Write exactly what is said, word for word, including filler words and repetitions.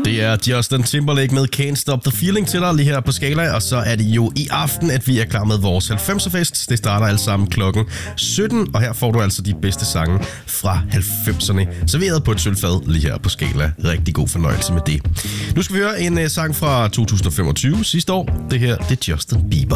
Det er Justin Timberlake med Can't Stop the Feeling til dig lige her på Skala, og så er det jo i aften, at vi er klar med vores halvfemser-fest. Det starter alt sammen klokken sytten, og her får du altså de bedste sange fra halvfemserne, serveret på et sølvfad lige her på Skala. Rigtig god fornøjelse med det. Nu skal vi høre en uh, sang fra to tusind og femogtyve, sidste år. Det her, det er Justin Bieber.